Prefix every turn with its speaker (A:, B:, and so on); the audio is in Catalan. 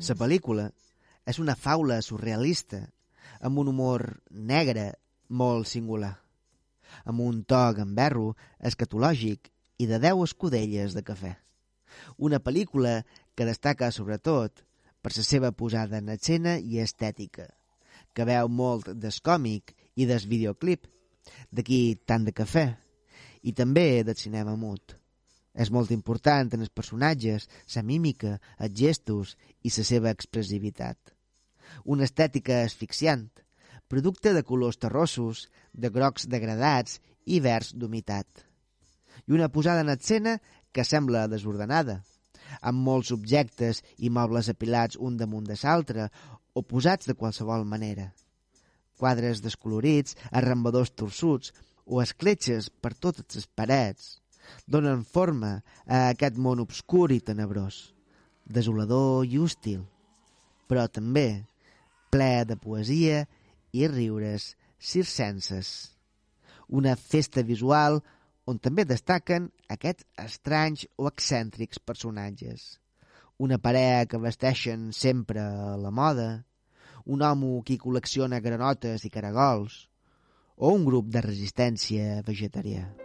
A: La pel·lícula és una faula surrealista, amb un humor negre molt singular, amb un to gamberro escatològic i de 10 escudelles de cafè. Una pel·lícula que destaca sobretot per la seva posada en escena i estètica, que veu molt del còmic i del videoclip, d'aquí tant de cafè, i també del cinema mut. És molt important en els personatges, la mímica, els gestos i la seva expressivitat. Una estètica asfixiant, producte de colors terrossos, de grocs degradats i verds d'humitat. I una posada en escena que sembla desordenada, amb molts objectes i mobles apilats un damunt de l'altre o posats de qualsevol manera. Quadres descolorits, arrambadors torçuts o escletxes per totes les parets donen forma a aquest món obscur i tenebrós, desolador i hostil, però també ple de poesia i riures circenses. Una festa visual on també destaquen aquests estranys o excèntrics personatges. Una parella que vesteixen sempre a la moda, un home qui col·lecciona granotes i caragols, o un grup de resistència vegetarià.